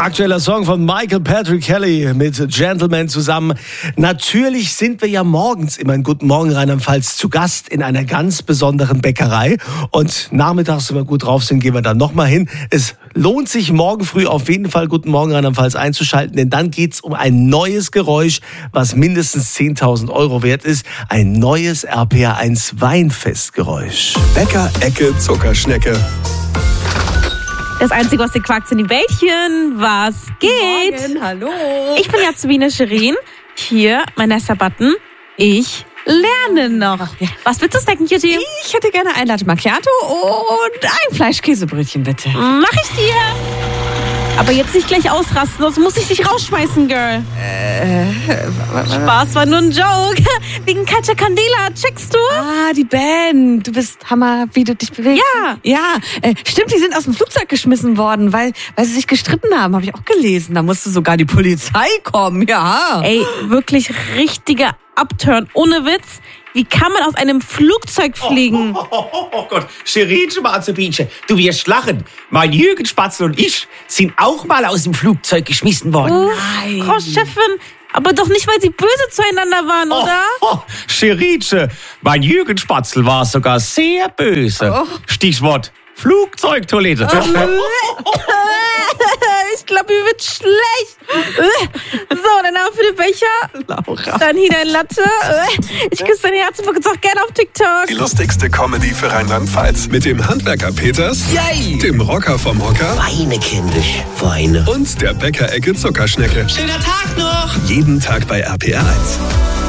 Aktueller Song von Michael Patrick Kelly mit Gentleman zusammen. Natürlich sind wir ja morgens immer in Guten Morgen Rheinland-Pfalz zu Gast in einer ganz besonders Bäckerei. Und nachmittags, wenn wir gut drauf sind, gehen wir dann nochmal hin. Es lohnt sich morgen früh auf jeden Fall Guten Morgen Rheinland-Pfalz einzuschalten, denn dann geht's um ein neues Geräusch, was mindestens 10.000 € wert ist. Ein neues RPR1 Weinfestgeräusch. Bäcker Ecke Zuckerschnecke. Das Einzige, was dir quakt, sind die Bällchen. Was geht? Morgen, hallo. Ich bin Jasmine Scherin. Hier, mein nächster Button. Ich lerne noch. Was willst du snacken, Cutie? Ich hätte gerne ein Latte Macchiato und ein Fleischkäsebrötchen, bitte. Mach ich dir. Aber jetzt nicht gleich ausrasten, sonst muss ich dich rausschmeißen, Girl. Spaß, war nur ein Joke. Wegen Katja Candela, checkst du? Ah, die Band. Du bist Hammer, wie du dich bewegst. Ja, stimmt, die sind aus dem Flugzeug geschmissen worden, weil sie sich gestritten haben, habe ich auch gelesen. Da musste sogar die Polizei kommen, ja. Ey, wirklich richtiger Upturn, ohne Witz. Wie kann man aus einem Flugzeug fliegen? Oh Gott, Scherinchen, Marzebienchen, du wirst lachen. Mein Jürgen Spatzel und ich sind auch mal aus dem Flugzeug geschmissen worden. Frau Chefin, aber doch nicht, weil sie böse zueinander waren, oder? Scherinchen, mein Jürgen Spatzel war sogar sehr böse. Stichwort Flugzeugtoilette. Ich glaube, mir wird schlecht. So, dann haben wir für den Becher. Laura. Dann hier dein Latte. Ich küsse dein Herz und vergiss auch gerne auf TikTok. Die lustigste Comedy für Rheinland-Pfalz. Mit dem Handwerker Peters, Yay! dem Rocker vom Hocker Weine, kindisch, Weine. und der Bäcker Ecke Zuckerschnecke. Schöner Tag noch! Jeden Tag bei RPR1.